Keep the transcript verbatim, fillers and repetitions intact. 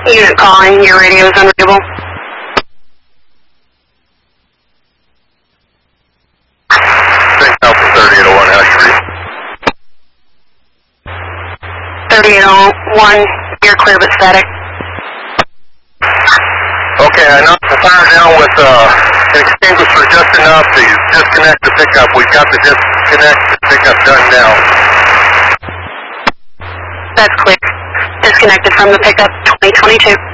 Unit calling, your radio is unreadable. Six Alpha thirty-eight oh one, how you read? thirty-eight oh one, you're clear but static. Okay, I knocked the fire down with uh, an extinguisher just enough to disconnect the pickup. We've got the disconnect the pickup done now. That's clear. Disconnected from the pickup, twenty twenty-two.